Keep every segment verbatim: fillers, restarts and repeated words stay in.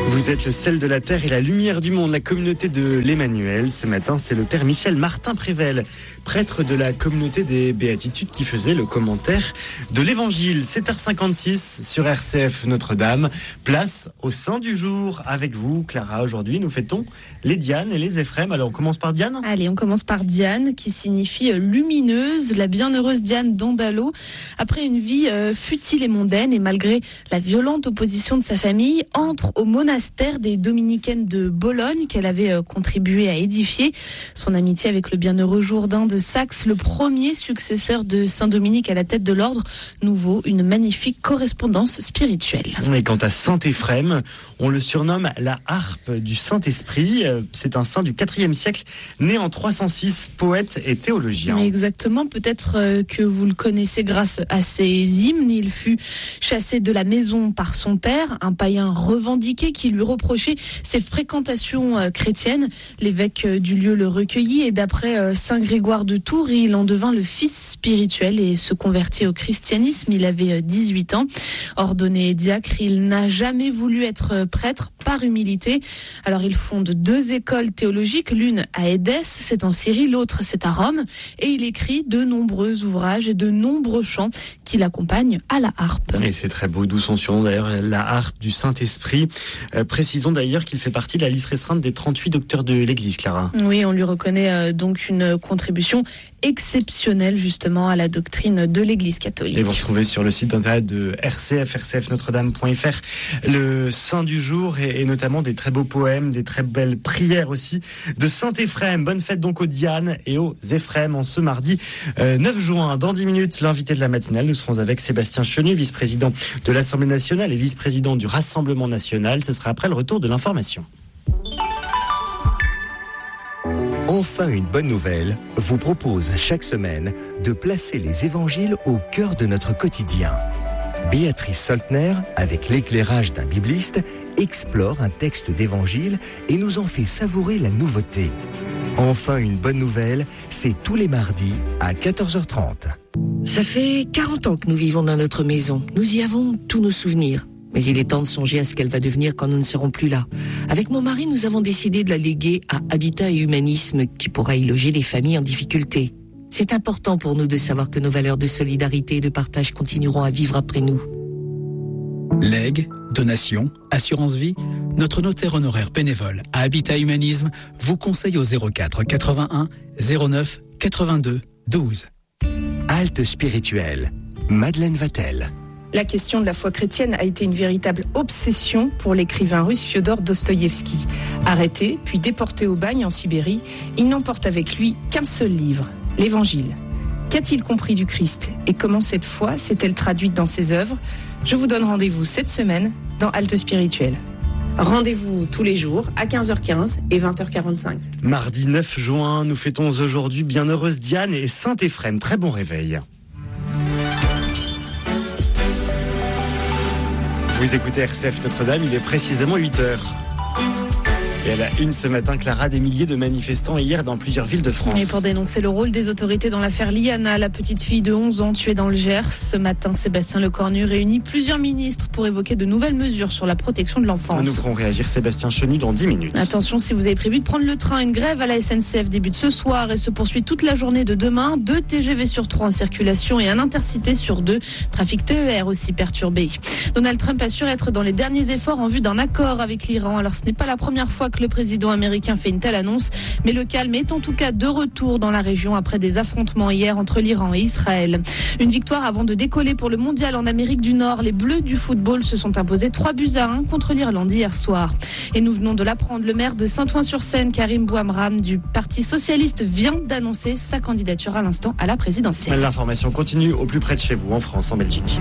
Vous êtes le sel de la terre et la lumière du monde, la communauté de l'Emmanuel. Ce matin, c'est le père Michel Martin Prével, prêtre de la communauté des Béatitudes, qui faisait le commentaire de l'Évangile. sept heures cinquante-six sur R C F Notre-Dame. Place au Saint du jour avec vous, Clara. Aujourd'hui, nous fêtons les Dianes et les Éphrem. Alors, on commence par Diane ? Allez, on commence par Diane, qui signifie lumineuse, la bienheureuse Diane d'Andalo. Après une vie euh, futile et mondaine, et malgré la violente opposition de sa famille, entre au monastère des Dominicaines de Bologne qu'elle avait euh, contribué à édifier. Son amitié avec le bienheureux Jourdain de Saxe, le premier successeur de Saint-Dominique à la tête de l'ordre, nous vaut une magnifique correspondance spirituelle. Et quant à Saint Éphrem, on le surnomme la harpe du Saint-Esprit. C'est un saint du quatrième siècle, né en trois cent six, poète et théologien. Exactement, peut-être que vous le connaissez grâce à ses hymnes. Il fut chassé de la maison par son père, un païen revendiqué qui lui reprochait ses fréquentations chrétiennes. L'évêque du lieu le recueillit et d'après saint Grégoire de Tours, il en devint le fils spirituel et se convertit au christianisme. Il avait dix-huit ans. Ordonné diacre, il n'a jamais voulu être prêtre par humilité. Alors il fonde deux écoles théologiques, l'une à Édesse, c'est en Syrie, l'autre c'est à Rome, et il écrit de nombreux ouvrages et de nombreux chants qui l'accompagnent à la harpe. Et c'est très beau, d'où son surnom d'ailleurs, la harpe du Saint-Esprit. Euh, précisons d'ailleurs qu'il fait partie de la liste restreinte des trente-huit docteurs de l'Église, Clara. Oui, on lui reconnaît euh, donc une contribution exceptionnelle justement à la doctrine de l'Église catholique. Et vous retrouvez sur le site internet de R C F, r c f notre dame point f r, le saint du jour et, et notamment des très beaux poèmes, des très belles prières aussi de Saint Éphrem. Bonne fête donc aux Dianes et aux Éphrem en ce mardi euh, neuf juin. Dans dix minutes, l'invité de la matinale, nous serons avec Sébastien Chenu, vice-président de l'Assemblée nationale et vice-président du Rassemblement national. Ce sera après le retour de l'information. Enfin, une bonne nouvelle vous propose chaque semaine de placer les évangiles au cœur de notre quotidien. Béatrice Soltner, avec l'éclairage d'un bibliste, explore un texte d'évangile et nous en fait savourer la nouveauté. Enfin, une bonne nouvelle, c'est tous les mardis à quatorze heures trente. Ça fait quarante ans que nous vivons dans notre maison. Nous y avons tous nos souvenirs. Mais il est temps de songer à ce qu'elle va devenir quand nous ne serons plus là. Avec mon mari, nous avons décidé de la léguer à Habitat et Humanisme, qui pourra y loger les familles en difficulté. C'est important pour nous de savoir que nos valeurs de solidarité et de partage continueront à vivre après nous. Legs, donations, assurance vie, notre notaire honoraire bénévole à Habitat Humanisme vous conseille au zéro quatre quatre-vingt-un zéro neuf quatre-vingt-deux douze. Halte spirituelle, Madeleine Vatel. La question de la foi chrétienne a été une véritable obsession pour l'écrivain russe Fiodor Dostoïevski. Arrêté, puis déporté au bagne en Sibérie, il n'emporte avec lui qu'un seul livre, l'Évangile. Qu'a-t-il compris du Christ et comment cette foi s'est-elle traduite dans ses œuvres ? Je vous donne rendez-vous cette semaine dans Halte Spirituelle. Rendez-vous tous les jours à quinze heures quinze et vingt heures quarante-cinq. Mardi neuf juin, nous fêtons aujourd'hui Bienheureuse Diane et Saint Éphrem. Très bon réveil. Vous écoutez R C F Notre-Dame, il est précisément huit heures. Et à la une ce matin, Clara, des milliers de manifestants hier dans plusieurs villes de France. Et pour dénoncer le rôle des autorités dans l'affaire Liana, la petite fille de onze ans tuée dans le Gers. Ce matin, Sébastien Lecornu réunit plusieurs ministres pour évoquer de nouvelles mesures sur la protection de l'enfance. Nous ferons réagir Sébastien Chenu dans dix minutes. Attention, si vous avez prévu de prendre le train, une grève à la S N C F débute ce soir et se poursuit toute la journée de demain. Deux T G V sur trois en circulation et un intercité sur deux. Trafic T E R aussi perturbé. Donald Trump assure être dans les derniers efforts en vue d'un accord avec l'Iran. Alors ce n'est pas la première fois que le président américain fait une telle annonce, mais le calme est en tout cas de retour dans la région après des affrontements hier entre l'Iran et Israël. Une victoire avant de décoller pour le mondial en Amérique du Nord. Les Bleus du football se sont imposés trois buts à un contre l'Irlande hier soir. Et nous venons de l'apprendre, le maire de Saint-Ouen-sur-Seine, Karim Bouamram du Parti Socialiste, vient d'annoncer sa candidature à l'instant à la présidentielle. L'information continue au plus près de chez vous, en France, en Belgique.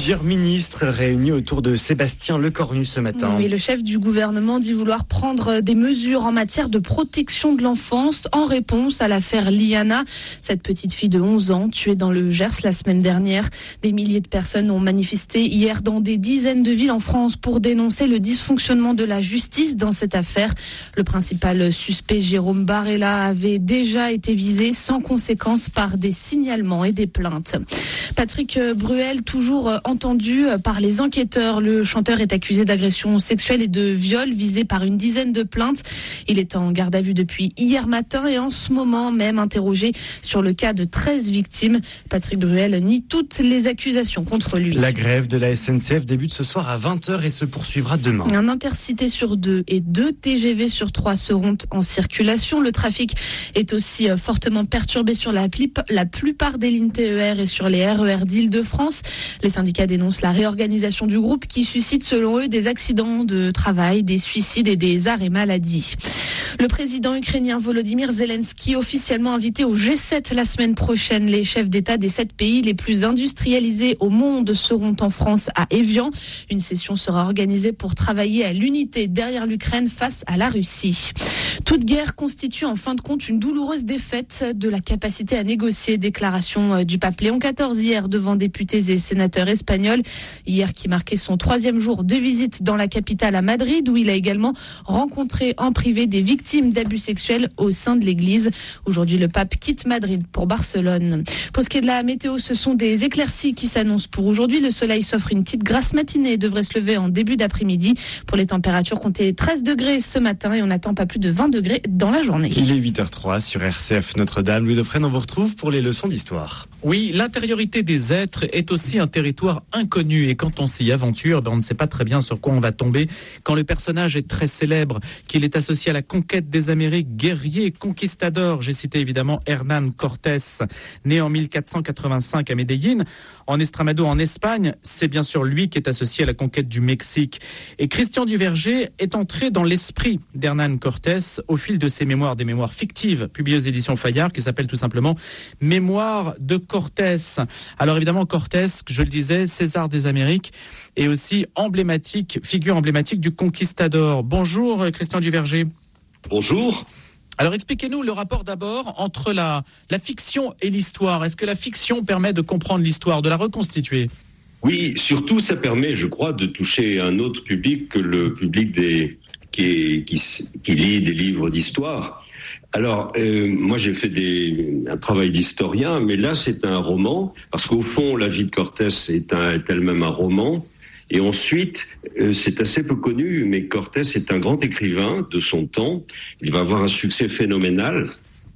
Plusieurs ministres réunis autour de Sébastien Lecornu ce matin. Oui, le chef du gouvernement dit vouloir prendre des mesures en matière de protection de l'enfance en réponse à l'affaire Liana, cette petite fille de onze ans tuée dans le Gers la semaine dernière. Des milliers de personnes ont manifesté hier dans des dizaines de villes en France pour dénoncer le dysfonctionnement de la justice dans cette affaire. Le principal suspect, Jérôme Barella, avait déjà été visé sans conséquence par des signalements et des plaintes. Patrick Bruel, toujours entendu par les enquêteurs. Le chanteur est accusé d'agression sexuelle et de viol, visé par une dizaine de plaintes. Il est en garde à vue depuis hier matin et en ce moment même interrogé sur le cas de treize victimes. Patrick Bruel nie toutes les accusations contre lui. La grève de la S N C F débute ce soir à vingt heures et se poursuivra demain. Un intercité sur deux et deux T G V sur trois seront en circulation. Le trafic est aussi fortement perturbé sur la, pli- la plupart des lignes T E R et sur les R E R d'Île-de-France. Les syndicats dénoncent la réorganisation du groupe qui suscite selon eux des accidents de travail, des suicides et des arrêts maladie. Le président ukrainien Volodymyr Zelensky officiellement invité au G sept la semaine prochaine. Les chefs d'État des sept pays les plus industrialisés au monde seront en France à Évian. Une session sera organisée pour travailler à l'unité derrière l'Ukraine face à la Russie. Toute guerre constitue en fin de compte une douloureuse défaite de la capacité à négocier. Déclaration du pape Léon quatorze hier devant députés et sénateurs espagnols. Hier qui marquait son troisième jour de visite dans la capitale à Madrid où il a également rencontré en privé des victimes d'abus sexuels au sein de l'église. Aujourd'hui, le pape quitte Madrid pour Barcelone. Pour ce qui est de la météo, ce sont des éclaircies qui s'annoncent pour aujourd'hui. Le soleil s'offre une petite grasse matinée et devrait se lever en début d'après-midi. Pour les températures, comptez treize degrés ce matin et on n'attend pas plus de vingt degrés dans la journée. Il est huit heures zéro trois sur R C F Notre-Dame. Louis Dauphren, on vous retrouve pour les leçons d'histoire. Oui, l'intériorité des êtres est aussi un territoire inconnu et quand on s'y aventure, ben on ne sait pas très bien sur quoi on va tomber. Quand le personnage est très célèbre, qu'il est associé à la conquête des Amériques, guerrier, conquistador, j'ai cité évidemment Hernán Cortés, né en mille quatre cent quatre-vingt-cinq à Medellín, en Estramado en Espagne, c'est bien sûr lui qui est associé à la conquête du Mexique. Et Christian Duverger est entré dans l'esprit d'Hernán Cortés au fil de ses mémoires, des mémoires fictives, publiées aux éditions Fayard, qui s'appellent tout simplement Mémoires de Cortés. Alors évidemment, Cortés, je le disais, César des Amériques, et aussi emblématique, figure emblématique du conquistador. Bonjour Christian Duverger. Bonjour. Alors expliquez-nous le rapport d'abord entre la, la fiction et l'histoire. Est-ce que la fiction permet de comprendre l'histoire, de la reconstituer ? Oui, surtout ça permet, je crois, de toucher un autre public que le public des, qui, est, qui, qui lit des livres d'histoire. Alors, euh, moi j'ai fait des, un travail d'historien, mais là c'est un roman, parce qu'au fond la vie de Cortés est, un, est elle-même un roman. Et ensuite, euh, c'est assez peu connu, mais Cortés est un grand écrivain de son temps. Il va avoir un succès phénoménal.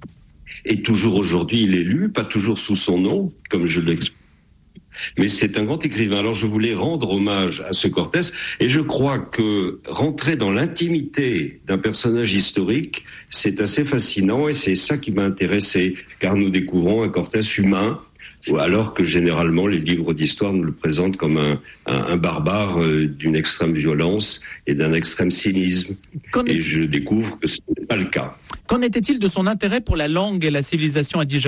Et toujours aujourd'hui, il est lu, pas toujours sous son nom, comme je l'explique. Mais c'est un grand écrivain. Alors je voulais rendre hommage à ce Cortés. Et je crois que rentrer dans l'intimité d'un personnage historique, c'est assez fascinant. Et c'est ça qui m'a intéressé. Car nous découvrons un Cortés humain, alors que généralement les livres d'histoire nous le présentent comme un, un, un barbare euh, d'une extrême violence et d'un extrême cynisme. Qu'en et est... je découvre que ce n'est pas le cas. Qu'en était-il de son intérêt pour la langue et la civilisation indigène ?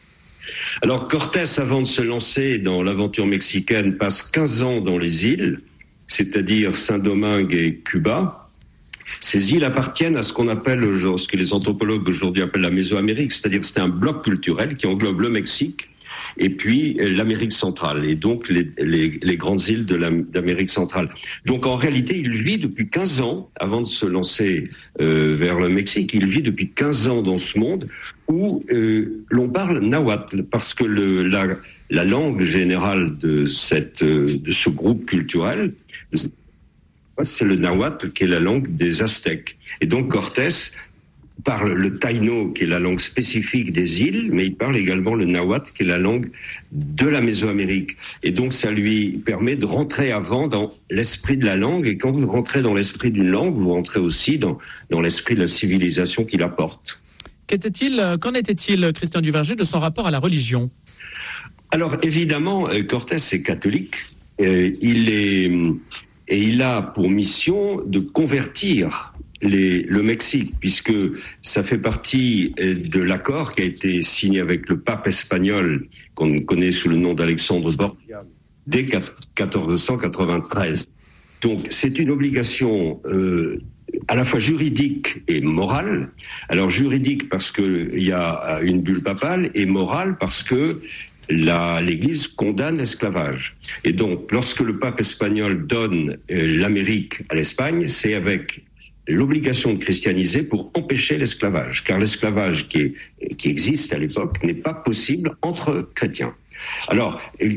Alors Cortés, avant de se lancer dans l'aventure mexicaine, passe quinze ans dans les îles, c'est-à-dire Saint-Domingue et Cuba. Ces îles appartiennent à ce qu'on appelle, ce que les anthropologues aujourd'hui appellent la Mésoamérique, c'est-à-dire que c'est un bloc culturel qui englobe le Mexique et puis l'Amérique centrale, et donc les, les, les grandes îles de la, d'Amérique centrale. Donc en réalité, il vit depuis quinze ans, avant de se lancer euh, vers le Mexique, il vit depuis quinze ans dans ce monde où euh, l'on parle nahuatl, parce que le, la, la langue générale de, cette, de ce groupe culturel, c'est le nahuatl qui est la langue des Aztèques. Et donc Cortés parle le taïno, qui est la langue spécifique des îles, mais il parle également le nahuatl, qui est la langue de la Mésoamérique. Et donc ça lui permet de rentrer avant dans l'esprit de la langue, et quand vous rentrez dans l'esprit d'une langue, vous rentrez aussi dans, dans l'esprit de la civilisation qu'il apporte. Qu'était-il, qu'en était-il, Christian Duverger, de son rapport à la religion ? Alors évidemment, Cortés est catholique, euh, il est, et il a pour mission de convertir Les, le Mexique, puisque ça fait partie de l'accord qui a été signé avec le pape espagnol, qu'on connaît sous le nom d'Alexandre Borgia, dès quatorze cent quatre-vingt-treize. Donc c'est une obligation euh, à la fois juridique et morale. Alors juridique parce qu'il y a une bulle papale, et morale parce que la, l'Église condamne l'esclavage. Et donc lorsque le pape espagnol donne euh, l'Amérique à l'Espagne, c'est avec l'obligation de christianiser pour empêcher l'esclavage, car l'esclavage qui, est, qui existe à l'époque n'est pas possible entre chrétiens. Alors,